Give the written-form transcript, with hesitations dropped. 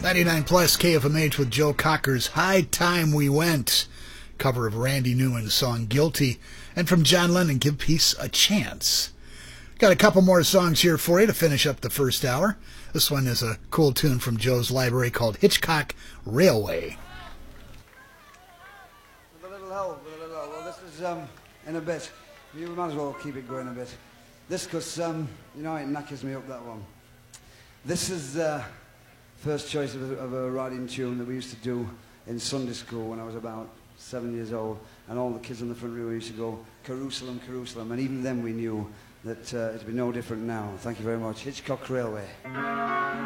99 plus KFMH with Joe Cocker's High Time We Went, cover of Randy Newman's song Guilty, and from John Lennon, Give Peace a Chance. Got a couple more songs here for you to finish up the first hour. This one is a cool tune from Joe's library called Hitchcock Railway. With a little help, Well, this is in a bit. You might as well keep it going a bit. This, because, it knackers me up, that one. This is first choice of a riding tune that we used to do in Sunday school when I was about 7 years old, and all the kids in the front row used to go, Jerusalem, Jerusalem, and even then we knew that it'd be no different now. Thank you very much. Hitchcock Railway.